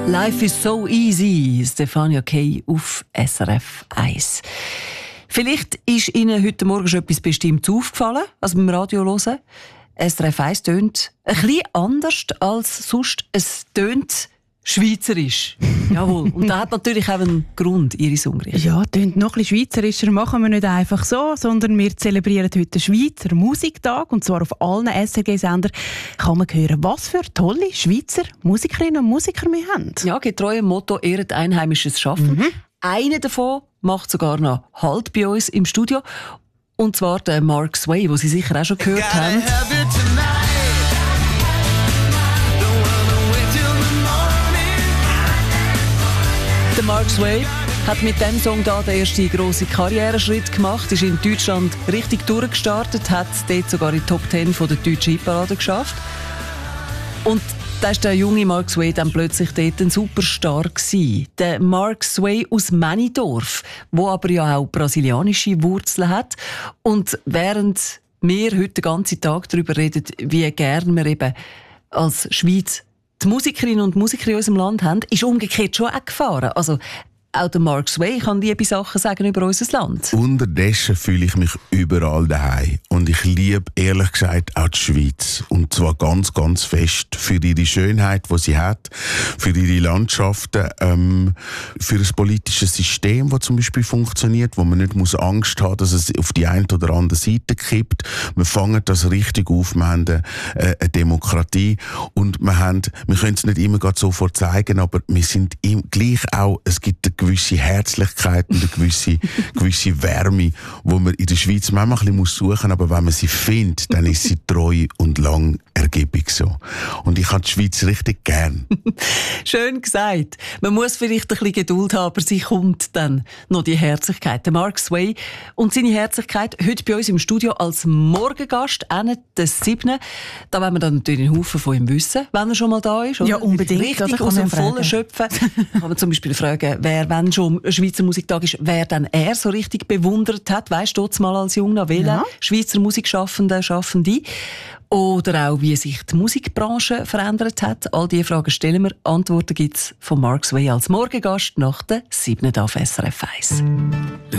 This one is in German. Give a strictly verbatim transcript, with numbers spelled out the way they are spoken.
Life is so easy, Stefania Kay auf S R F eins. Vielleicht ist Ihnen heute Morgen schon etwas Bestimmtes aufgefallen, als beim Radio hören. S R F eins tönt ein bisschen anders als sonst. Es tönt schweizerisch. Jawohl. Und das hat natürlich auch einen Grund, Iris Ungrich. Ja, tönt noch ein bisschen schweizerischer machen wir nicht einfach so, sondern wir zelebrieren heute den Schweizer Musiktag. Und zwar auf allen S R G-Sendern kann man hören, was für tolle Schweizer Musikerinnen und Musiker wir haben. Ja, getreu dem Motto «Ehret einheimisches Schaffen». Mhm. Einer davon macht sogar noch Halt bei uns im Studio. Und zwar der Mark Sway, den Sie sicher auch schon gehört haben. Der Mark Sway hat mit diesem Song da den ersten grossen Karriereschritt gemacht, ist in Deutschland richtig durchgestartet, hat dort sogar in die Top Ten von der deutschen Hitparade geschafft. Und da war der junge Mark Sway dann plötzlich dort ein Superstar gewesen. Der Mark Sway aus Männidorf, wo aber ja auch brasilianische Wurzeln hat. Und während wir heute den ganzen Tag darüber reden, wie gern wir eben als Schweiz die Musikerinnen und Musiker in unserem Land haben, ist umgekehrt schon auch gefahren. Also auch der Mark Sway kann liebe Sachen sagen über unser Land. Unterdessen fühle ich mich überall daheim. Und ich liebe, ehrlich gesagt, auch die Schweiz. Und zwar ganz, ganz fest. Für ihre Schönheit, die sie hat, für ihre Landschaften, ähm, für das politische System, das zum Beispiel funktioniert, wo man nicht muss Angst haben, dass es auf die eine oder andere Seite kippt. Wir fangen das richtig auf, wir haben eine, eine Demokratie. Und wir, haben, wir können es nicht immer gerade sofort zeigen, aber wir sind im, gleich auch, es gibt eine gewisse Herzlichkeit und eine gewisse, gewisse Wärme, wo man in der Schweiz manchmal ein bisschen suchen muss, aber wenn man sie findet, dann ist sie treu und lang ergiebig so. Und ich habe die Schweiz richtig gern. Schön gesagt. Man muss vielleicht ein bisschen Geduld haben, aber sie kommt dann noch, die Herzlichkeit. Der Mark Sway und seine Herzlichkeit heute bei uns im Studio als Morgengast, Ende des siebten Da wollen wir dann natürlich einen Haufen von ihm wissen, wenn er schon mal da ist. Oder? Ja, unbedingt. Richtig aus dem Vollen schöpfen. Kann man zum Beispiel fragen, wer, wenn schon ein Schweizer Musiktag ist, wer dann er so richtig bewundert hat. Weisst du, mal als Junger, welche ja. Schweizer Musikschaffende, Schaffende? Oder auch, wie sich die Musikbranche verändert hat. All diese Fragen stellen wir. Antworten gibt es von Mark Sway als Morgengast nach der siebten auf S R F eins.